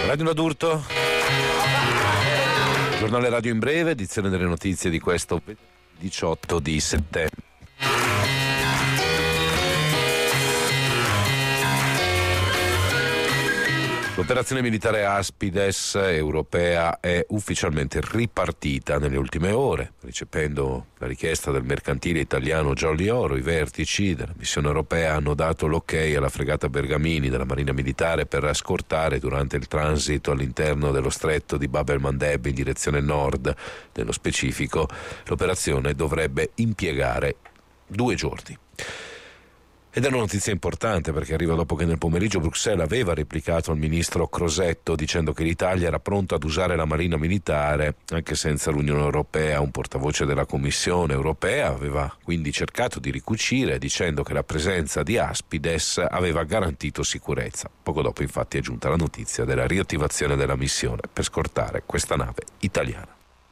Radio Nadurto, giornale radio in breve, edizione delle notizie di questo 18 di settembre. L'operazione militare Aspides europea è ufficialmente ripartita nelle ultime ore, recependo la richiesta del mercantile italiano Jolly Oro. I vertici della missione europea hanno dato l'ok alla fregata Bergamini della Marina Militare per scortare durante il transito all'interno dello stretto di Bab el-Mandeb in direzione nord. Nello specifico, l'operazione dovrebbe impiegare 2 giorni. Ed è una notizia importante perché arriva dopo che nel pomeriggio Bruxelles aveva replicato al ministro Crosetto dicendo che l'Italia era pronta ad usare la Marina Militare anche senza l'Unione Europea. Un portavoce della Commissione Europea aveva quindi cercato di ricucire dicendo che la presenza di Aspides aveva garantito sicurezza. Poco dopo infatti è giunta la notizia della riattivazione della missione per scortare questa nave italiana.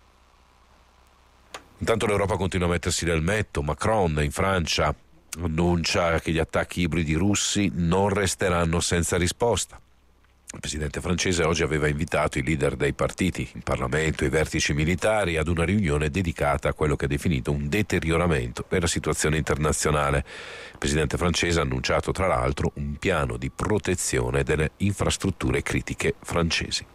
Intanto l'Europa continua a mettersi nel metto. Macron in Francia annuncia che gli attacchi ibridi russi non resteranno senza risposta. Il presidente francese oggi aveva invitato i leader dei partiti, il Parlamento e i vertici militari ad una riunione dedicata a quello che ha definito un deterioramento della situazione internazionale. Il presidente francese ha annunciato tra l'altro un piano di protezione delle infrastrutture critiche francesi.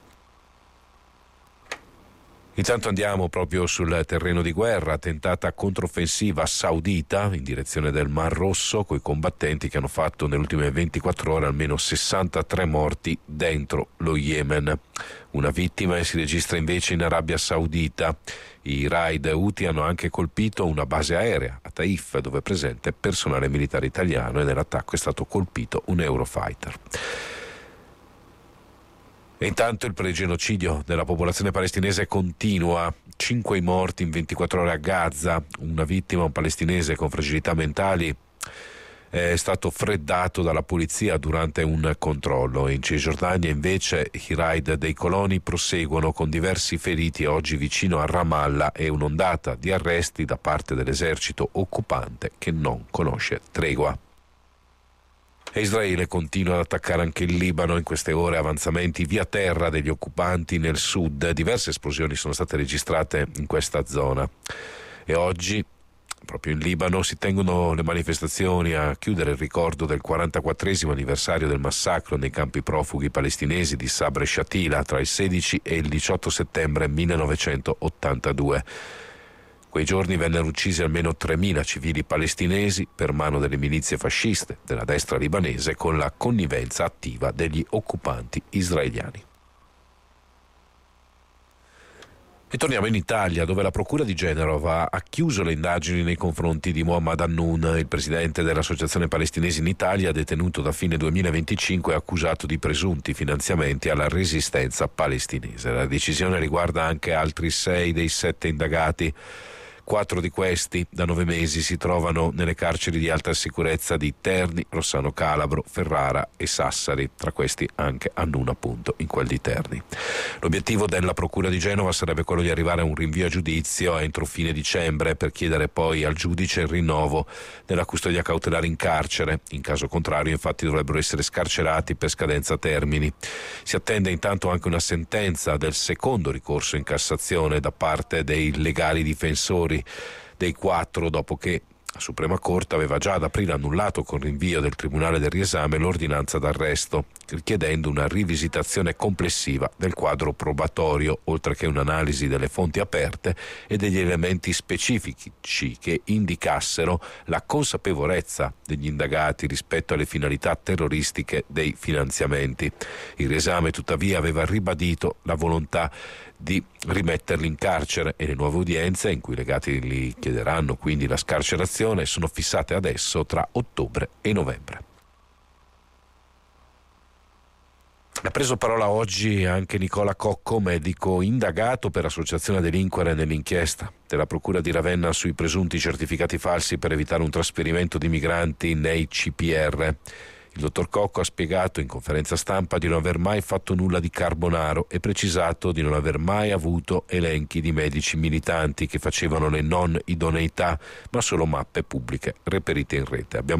Intanto andiamo proprio sul terreno di guerra. Tentata controffensiva saudita in direzione del Mar Rosso, coi combattenti che hanno fatto nelle ultime 24 ore almeno 63 morti dentro lo Yemen. Una vittima si registra invece in Arabia Saudita. I raid Houthi hanno anche colpito una base aerea a Taif, dove è presente personale militare italiano, e nell'attacco è stato colpito un Eurofighter. E intanto il pregenocidio della popolazione palestinese continua. 5 i morti in 24 ore a Gaza. Una vittima, un palestinese con fragilità mentali, è stato freddato dalla polizia durante un controllo. In Cisgiordania invece i raid dei coloni proseguono con diversi feriti oggi vicino a Ramallah e un'ondata di arresti da parte dell'esercito occupante che non conosce tregua. E Israele continua ad attaccare anche il Libano. In queste ore avanzamenti via terra degli occupanti nel sud. Diverse esplosioni sono state registrate in questa zona. E oggi, proprio in Libano, si tengono le manifestazioni a chiudere il ricordo del 44esimo anniversario del massacro nei campi profughi palestinesi di Sabra e Shatila tra il 16 e il 18 settembre 1982. Quei giorni vennero uccisi almeno 3.000 civili palestinesi per mano delle milizie fasciste della destra libanese con la connivenza attiva degli occupanti israeliani. E torniamo in Italia, dove la Procura di Genova ha chiuso le indagini nei confronti di Mohammad Hannoun, il presidente dell'Associazione Palestinesi in Italia, detenuto da fine 2025 e accusato di presunti finanziamenti alla resistenza palestinese. La decisione riguarda anche altri 6 dei 7 indagati. 4 di questi da 9 mesi si trovano nelle carceri di alta sicurezza di Terni, Rossano Calabro, Ferrara e Sassari, tra questi anche Hannoun appunto in quel di Terni. L'obiettivo della Procura di Genova sarebbe quello di arrivare a un rinvio a giudizio entro fine dicembre per chiedere poi al giudice il rinnovo della custodia cautelare in carcere. In caso contrario infatti dovrebbero essere scarcerati per scadenza termini. Si attende intanto anche una sentenza del secondo ricorso in Cassazione da parte dei legali difensori dei 4, dopo che la Suprema Corte aveva già ad aprile annullato con rinvio del Tribunale del riesame l'ordinanza d'arresto, richiedendo una rivisitazione complessiva del quadro probatorio, oltre che un'analisi delle fonti aperte e degli elementi specifici che indicassero la consapevolezza degli indagati rispetto alle finalità terroristiche dei finanziamenti. Il riesame tuttavia aveva ribadito la volontà di rimetterli in carcere e le nuove udienze, in cui i legati li chiederanno quindi la scarcerazione, sono fissate adesso tra ottobre e novembre. Ha preso parola oggi anche Nicola Cocco, medico indagato per associazione a delinquere nell'inchiesta della Procura di Ravenna sui presunti certificati falsi per evitare un trasferimento di migranti nei CPR. Il dottor Cocco ha spiegato in conferenza stampa di non aver mai fatto nulla di carbonaro e precisato di non aver mai avuto elenchi di medici militanti che facevano le non idoneità, ma solo mappe pubbliche reperite in rete. Abbiamo